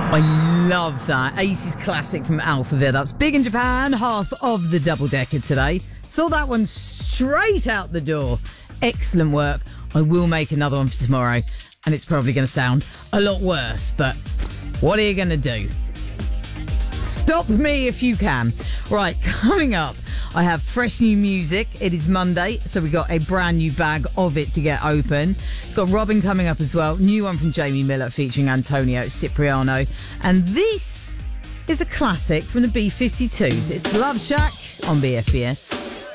I love that. 80s classic from Alphaville. That's big in Japan, half of the double decker today. Saw that one straight out the door. Excellent work. I will make another one for tomorrow, and it's probably going to sound a lot worse, but what are you going to do? Stop me if you can. Right, coming up, I have fresh new music. It is Monday, so we got a brand new bag of it to get open. Got Robin coming up as well. New one from Jamie Miller featuring Antonio Cipriano. And this is a classic from the B-52s. It's Love Shack on BFBS.